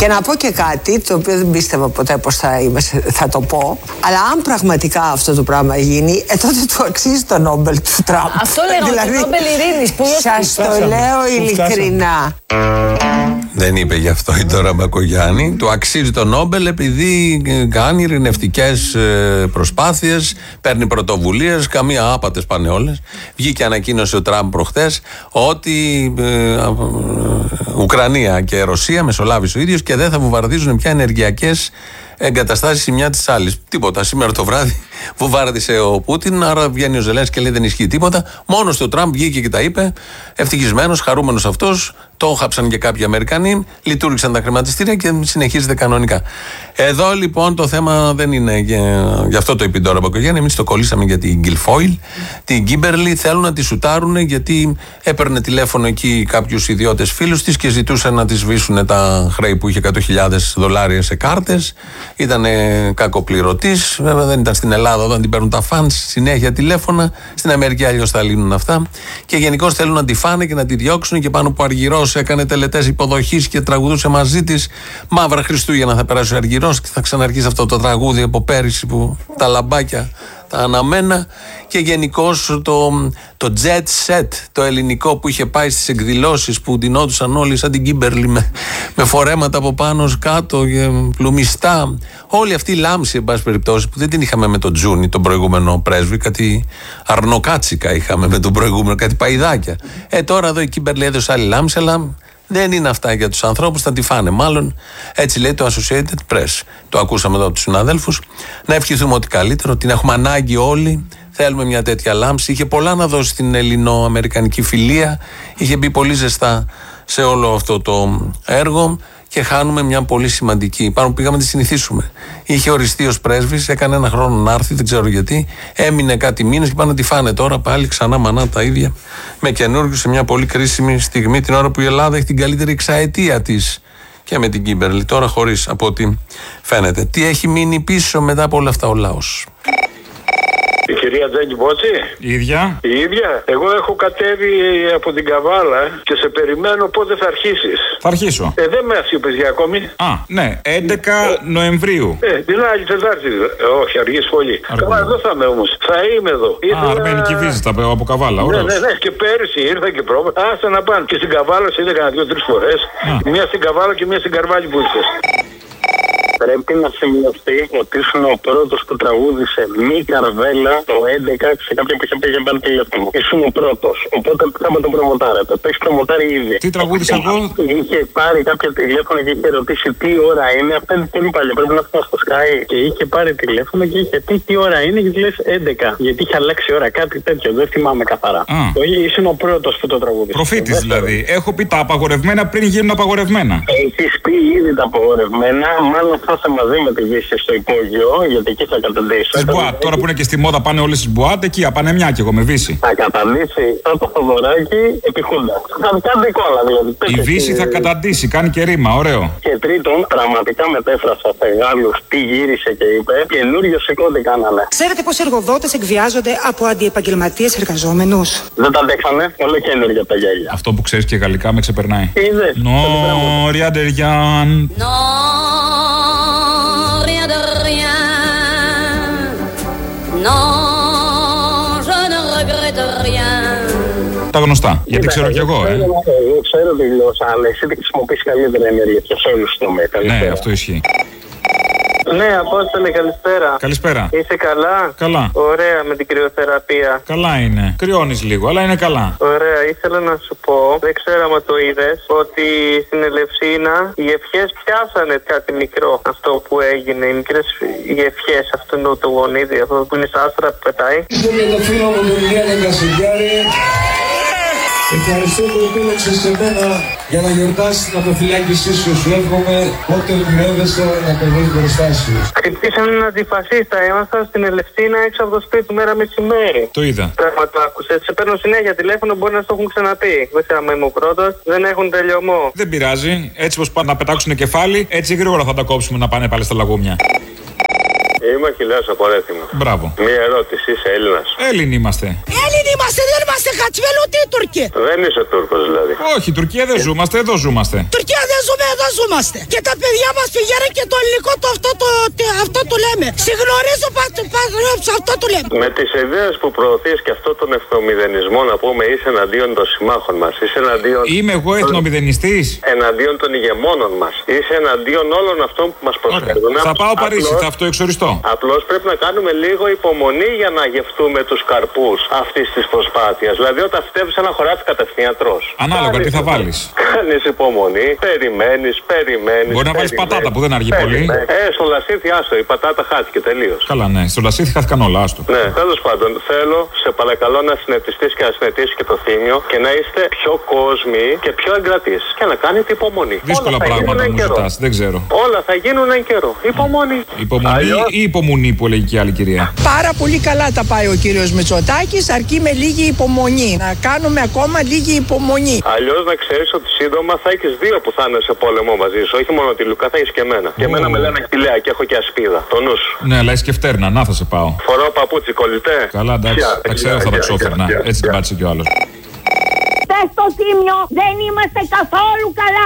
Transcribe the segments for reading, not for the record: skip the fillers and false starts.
Και να πω και κάτι το οποίο δεν πίστευα ποτέ πως θα το πω, αλλά αν πραγματικά αυτό το πράγμα γίνει, τότε του αξίζει το Νόμπελ του Τραμπ. Αυτό λέγω, δηλαδή, το Νόμπελ Ειρήνης. Σας το λέω ειλικρινά. Δεν είπε γι' αυτό η Ντόρα Μπακογιάννη. Του αξίζει το Νόμπελ επειδή κάνει ειρηνευτικές προσπάθειες, παίρνει πρωτοβουλίες, καμία άπατες πάνε όλες. Βγήκε ανακοίνωσε ο Τραμπ προχθές ότι Ουκρανία και Ρωσία μεσολάβησε ο ίδιος και δεν θα βομβαρδίζουν πια ενεργειακές εγκαταστάσεις η μια της άλλης. Τίποτα. Σήμερα το βράδυ βομβάρδισε ο Πούτιν, άρα βγαίνει ο Ζελένσκι και λέει δεν ισχύει τίποτα. Μόνος του Τραμπ βγήκε και τα είπε, ευτυχισμένος, χαρούμενος αυτός. Το χάψαν και κάποιοι Αμερικανοί, λειτουργήσαν τα χρηματιστήρια και συνεχίζεται κανονικά. Εδώ λοιπόν το θέμα δεν είναι, γι' αυτό το είπε η Ντόρα Μπακογιάννη. Εμείς το κολλήσαμε για την Γκιλφόιλ, την Κίμπερλι. Θέλουν να τη σουτάρουν γιατί έπαιρνε τηλέφωνο εκεί κάποιους ιδιώτες φίλους της και ζητούσαν να τη σβήσουν τα χρέη που είχε $100,000 σε κάρτες. Ήταν κακοπληρωτής. Βέβαια δεν ήταν στην Ελλάδα όταν την παίρνουν τα φανς συνέχεια τηλέφωνα. Στην Αμερική αλλιώς θα λύνουν αυτά. Και γενικώς θέλουν να τη φάνε και να τη διώξουν και πάνω που Αργυρός έκανε τελετές υποδοχής και τραγουδούσε μαζί της. Μαύρα Χριστούγεννα θα περάσει ο Αργυρός και θα ξαναρχίσει αυτό το τραγούδι από πέρυσι που τα λαμπάκια τα αναμένα. Και γενικώς το jet set, το ελληνικό που είχε πάει στις εκδηλώσεις που ντυνόντουσαν όλοι σαν την Κίμπερλι με φορέματα από πάνω κάτω, πλουμιστά. Όλη αυτή η λάμψη, εν πάση περιπτώσει, που δεν την είχαμε με τον Τζούνι, τον προηγούμενο πρέσβη, κάτι αρνοκάτσικα είχαμε με τον προηγούμενο, κάτι παϊδάκια. Τώρα εδώ η Κίμπερλι έδωσε άλλη λάμψη, αλλά δεν είναι αυτά για τους ανθρώπους, θα τη φάνε μάλλον. Έτσι λέει το Associated Press. Το ακούσαμε εδώ από τους συναδέλφους. Να ευχηθούμε ότι καλύτερο, την έχουμε ανάγκη όλοι. Θέλουμε μια τέτοια λάμψη. Είχε πολλά να δώσει στην ελληνο-αμερικανική φιλία. Είχε μπει πολύ ζεστά σε όλο αυτό το έργο και χάνουμε μια πολύ σημαντική. Πάνω πήγαμε να τη συνηθίσουμε. Είχε οριστεί ως πρέσβης, έκανε ένα χρόνο να έρθει, δεν ξέρω γιατί. Έμεινε κάτι μήνες και πάνε να τη φάνε τώρα πάλι ξανά μανά τα ίδια. Με καινούργιο σε μια πολύ κρίσιμη στιγμή, την ώρα που η Ελλάδα έχει την καλύτερη εξαετία της. Και με την Κίμπερλι. Τώρα χωρίς από ό,τι φαίνεται. Τι έχει μείνει πίσω μετά από όλα αυτά ο λαός. Η κυρία Τζέγκη Μπότση. Η ίδια. Η ίδια. Εγώ έχω κατέβει από την Καβάλα και σε περιμένω πότε θα αρχίσεις. Θα αρχίσω. Δεν με είπες για ακόμη. Α, ναι. 11 Νοεμβρίου. Την άλλη Τετάρτη. Όχι, αργείς πολύ. Καλά, εδώ θα είμαι όμως. Θα είμαι εδώ. Αρμενική βίζα από Καβάλα, ωραία. Ναι. Και πέρυσι ήρθα και πρόβα. Άστα να πάνε. Και στην Καβάλα σε είδα κανένα 2-3 φορές. Μία στην Καβάλα και μία στην Καρβάλη που ήρθες. Πρέπει να σημειωθεί ότι ήσουν ο πρώτος που τραγούδισε μη καρβέλα το 11 σε κάποια που είχε πει για πάρει τηλέφωνο. Ήσουν ο πρώτος. Οπότε θα με τον προμοτάρετε. Το έχει προμοτάρει ήδη. Τι τραγούδισα εγώ? Είχε πάρει κάποια τηλέφωνο και είχε ρωτήσει τι ώρα είναι. Αυτά είναι πολύ παλιά. Πρέπει να φτάσει στο Sky. Και είχε πάρει τηλέφωνο και είχε πει τι ώρα είναι και του λες 11. Γιατί είχε αλλάξει ώρα, κάτι τέτοιο. Δεν θυμάμαι καθαρά. Ήσουν ο πρώτος που το τραγούδισε. Προφήτης δηλαδή. Έχω πει τα απαγορευμένα πριν γίνουν απαγορευμένα. Έχεις πει ήδη τα απαγορευμένα. Μάλλον θα είσαι μαζί με τη Δύση στο υπόγειο, γιατί εκεί θα καταντήσει. Στις Μπουάτ, τώρα που είναι και στη μόδα πάνε όλες στις Μπουάτ, εκεί απανεμιά και εγώ με Βύση. Θα καταντήσει το Θοδωράκι επί Χούντα. Θα κάνει εικόνα δηλαδή. Η Βύση θα καταντήσει, κάνει και ρήμα, ωραίο. Και τρίτον, πραγματικά μετέφρασα σε Γάλλους τι γύρισε και είπε. Καινούριο σηκώτη κάνανε. Ξέρετε πως εργοδότες εκβιάζονται από αντιεπαγγελματίες εργαζόμενους? Δεν τα αντέξανε, όλο καινούργια τα γέλια. Αυτό που ξέρεις και γαλλικά με ξεπερνάει. Είδες. Ριαντεριάν. Τα γνωστά, γιατί ξέρω κι εγώ, Εγώ ξέρω τη γλώσσα, αλλά εσύ τη χρησιμοποιείς καλύτερα ενέργεια σε όλους τους τομείς. Ναι, αυτό ισχύει. Ναι, Απόστολε, καλησπέρα. Καλησπέρα. Είσαι καλά? Καλά. Ωραία, με την κρυοθεραπεία. Καλά είναι. Κρυώνεις λίγο, αλλά είναι καλά. Ωραία, ήθελα να σου πω, δεν ξέρω αν το είδες, ότι στην Ελευσίνα οι ευχές πιάσανε κάτι μικρό. Αυτό που έγινε, οι μικρές οι ευχές, αυτό είναι το γονίδι, αυτό που είναι σαν άστρα που πετάει. Είμαι το φίλο μου τον Ηλία Κασιγκιάρη. Ευχαριστώ που επέλεξες σε μένα για να γιορτάσεις την αποφυλάκησή σου. Σου εύχομαι ό,τι ονειρεύεσαι να το βρεις μπροστά σου. Χτυπήσαν έναν αντιφασίστα. Ήμασταν στην Ελευσίνα έξω από το σπίτι του μέρα μεσημέρι. Το είδα. Πράγμα το άκουσες. Σε παίρνω συνέχεια τηλέφωνο, μπορεί να το έχουν ξαναπεί. Δεν ξέρω αν είμαι ο πρώτος. Δεν έχουν τελειωμό. Δεν πειράζει. Έτσι πως πάνε να πετάξουν κεφάλι, έτσι γρήγορα θα τα κόψουμε να πάνε πάλι στα λαγούμια. Είμαι ο Αχιλλέας από Ρέθυμο. Μπράβο. Μία ερώτηση, είσαι Έλληνας? Έλληνοι είμαστε. Έλληνοι είμαστε, δεν είμαστε χατσβέλοι ούτε οι Τούρκοι. Δεν είσαι Τούρκος δηλαδή. Όχι, Τουρκία δεν ζούμαστε, εδώ ζούμαστε. Τουρκία δεν ζούμε, εδώ ζούμαστε. Και τα παιδιά μας πηγαίνουν και το ελληνικό αυτό το λέμε. Συγνωρίζω αυτό το λέμε. Με τις ιδέες που προωθείς και αυτό τον εθνομηδενισμό, να πούμε, είσαι εναντίον των συμμάχων μας. Είσαι εναντίον. Είμαι εγώ εθνομηδενιστής. Εναντίον των ηγεμόνων μας. Είσαι εναντίον όλων αυτών που μας προσφέρουν. Θα πάω Παρίσι, θα αυτοεξοριστώ. Απλώς πρέπει να κάνουμε λίγο υπομονή για να γευτούμε τους καρπούς αυτής της προσπάθειας. Δηλαδή, όταν φυτεύεις ένα χωράφι κατευθείαν τρως. Ανάλογα τι θα βάλεις. Κάνεις υπομονή, περιμένεις. Μπορεί να βάλεις πατάτα που δεν αργεί πολύ. Στο λασίθι, άστο, η πατάτα χάθηκε τελείως. Καλά, ναι, στο λασίθι χάθηκαν όλα, άστο. Ναι, τέλος πάντων, θέλω, σε παρακαλώ, να συνετιστείς και να συνετήσεις και το Θήμιο και να είστε πιο κόσμοι και πιο εγκρατείς. Και να κάνετε υπομονή. Δύσκολα πράγματα μου ζητάς, δεν ξέρω. Όλα θα γίνουν εν καιρό. Υπομονή. Υπομονή ή υπομονή που έλεγε και άλλη κυρία. Πάρα πολύ καλά τα πάει ο κύριος Μητσοτάκης, αρκεί με λίγη υπομονή. Να κάνουμε ακόμα λίγη υπομονή. Αλλιώς να ξέρεις ότι σύντομα θα έχεις δύο που θα είναι σε πόλεμο μαζί σου. Όχι μόνο τη Λουκά, θα έχεις και εμένα. Και εμένα με λένε Αχιλλέα και έχω και ασπίδα. Το νου σου. Ναι, αλλά είσαι και φτέρνα, να θα σε πάω. Φοράω παπούτσι, κολλητέ. Καλά, εντάξει, τα ξέρω, θα τα ξόφερνα. Έτσι την πάτησε κι ο άλλος. Στο Θήμιο δεν είμαστε καθόλου καλά.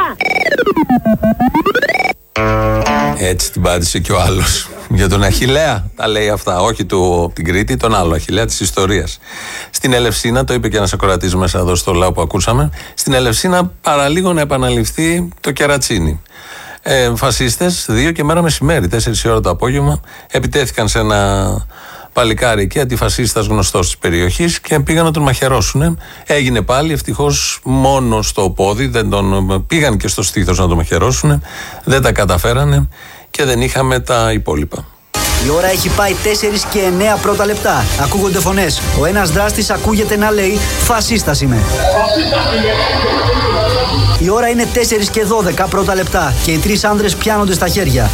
Έτσι την πάτησε και ο άλλος. Για τον Αχιλλέα τα λέει αυτά. Όχι την Κρήτη, τον άλλο Αχιλλέα της ιστορίας. Στην Ελευσίνα, το είπε και ένας ακροατής μέσα εδώ στο λαό που ακούσαμε, στην Ελευσίνα παραλίγο να επαναληφθεί το κερατσίνι. Φασίστες, 2 και μέρα μεσημέρι, 4 η ώρα το απόγευμα, επιτέθηκαν σε ένα παλικάρι εκεί, αντιφασίστας γνωστός της περιοχής, και πήγαν να τον μαχαιρώσουν. Έγινε πάλι, ευτυχώς μόνο στο πόδι, δεν τον πήγαν και στο στήθος να τον μαχαιρώσουν, δεν τα καταφέρανε και δεν είχαμε τα υπόλοιπα. Η ώρα έχει πάει 4 και 9 πρώτα λεπτά. Ακούγονται φωνές. Ο ένας δράστης ακούγεται να λέει «Φασίστας είμαι». Η ώρα είναι 4 και 12 πρώτα λεπτά και οι 3 άνδρες πιάνονται στα χέρια.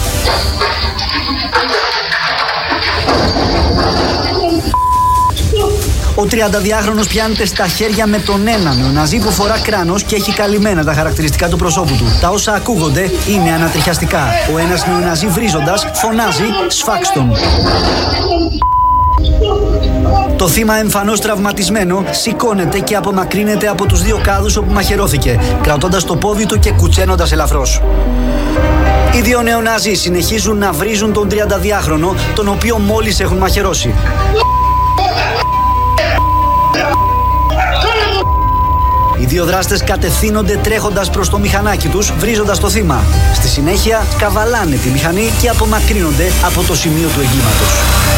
Ο 32χρονος πιάνεται στα χέρια με τον έναν νεοναζί που φορά κράνος και έχει καλυμμένα τα χαρακτηριστικά του προσώπου του. Τα όσα ακούγονται είναι ανατριχιαστικά. Ο ένας νεοναζί βρίζοντας φωνάζει «Σφάξ' τον». Το θύμα, εμφανώς τραυματισμένο, σηκώνεται και απομακρύνεται από τους 2 κάδους όπου μαχαιρώθηκε, κρατώντας το πόδι του και κουτσένοντας ελαφρώς. Οι 2 νεοναζί συνεχίζουν να βρίζουν τον 32χρονο, τον οποίο μόλις έχουν μαχαιρώσει. Οι 2 δράστες κατευθύνονται τρέχοντας προς το μηχανάκι τους, βρίζοντας το θύμα. Στη συνέχεια καβαλάνε τη μηχανή και απομακρύνονται από το σημείο του εγκλήματος.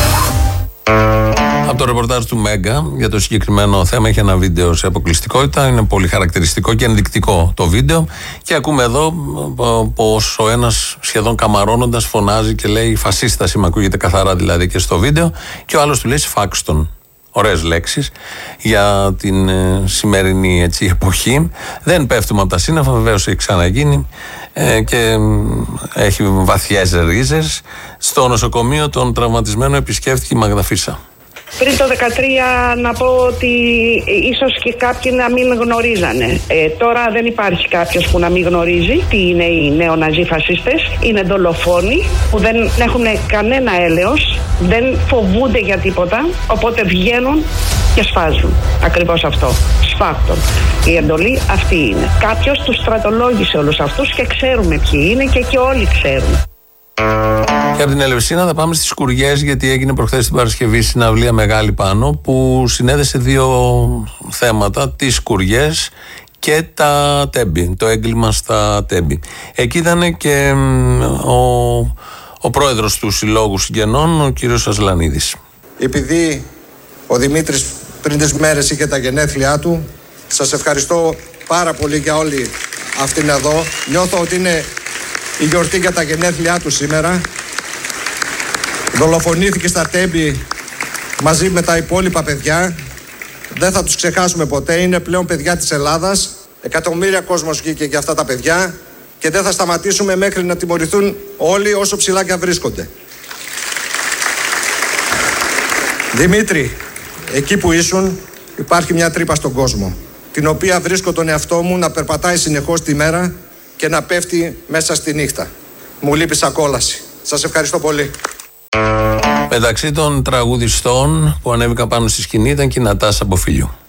Από το ρεπορτάζ του Μέγκα για το συγκεκριμένο θέμα έχει ένα βίντεο σε αποκλειστικότητα. Είναι πολύ χαρακτηριστικό και ενδεικτικό το βίντεο. Και ακούμε εδώ πως ο ένας σχεδόν καμαρώνοντας φωνάζει και λέει «Φασίστας είμαι», ακούγεται καθαρά δηλαδή και στο βίντεο. Και ο άλλος του λέει «Σφάξ' τον». Ωραίες λέξεις για την σημερινή εποχή. Δεν πέφτουμε από τα σύννεφα, βεβαίως έχει ξαναγίνει και έχει βαθιές ρίζες. Στο νοσοκομείο των τραυματισμένων επισκέφθηκε η Μάγδα Φίσα. Πριν το 2013 να πω ότι ίσως και κάποιοι να μην γνωρίζανε. Τώρα δεν υπάρχει κάποιος που να μην γνωρίζει τι είναι οι νεοναζί φασίστες. Είναι δολοφόνοι που δεν έχουν κανένα έλεος, δεν φοβούνται για τίποτα, οπότε βγαίνουν και σφάζουν. Ακριβώς αυτό. Σφάκτον. Η εντολή αυτή είναι. Κάποιος τους στρατολόγησε όλους αυτούς και ξέρουμε ποιοι είναι και όλοι ξέρουν. Και από την Ελευσίνα θα πάμε στις Σκουριές, γιατί έγινε προχθές την Παρασκευή συναυλία μεγάλη πάνω που συνέδεσε 2 θέματα, τις Σκουριές και τα Τέμπη, το έγκλημα στα Τέμπη. Εκεί ήταν και ο πρόεδρος του Συλλόγου Συγγενών, ο κύριος Ασλανίδης. Επειδή ο Δημήτρης πριν 3 μέρες είχε τα γενέθλιά του, σας ευχαριστώ πάρα πολύ για όλη αυτήν εδώ. Νιώθω ότι είναι η γιορτή για τα γενέθλιά του σήμερα. Δολοφονήθηκε στα Τέμπη μαζί με τα υπόλοιπα παιδιά. Δεν θα τους ξεχάσουμε ποτέ. Είναι πλέον παιδιά της Ελλάδας. Εκατομμύρια κόσμος βγήκε για αυτά τα παιδιά και δεν θα σταματήσουμε μέχρι να τιμωρηθούν όλοι όσο ψηλά και βρίσκονται. Δημήτρη, εκεί που ήσουν υπάρχει μια τρύπα στον κόσμο, την οποία βρίσκω τον εαυτό μου να περπατάει συνεχώς τη μέρα και να πέφτει μέσα στη νύχτα. Μου λείπει σαν κόλαση. Σας ευχαριστώ πολύ. Μεταξύ των τραγουδιστών που ανέβηκαν πάνω στη σκηνή ήταν και η Νατάσα Μποφιλιού.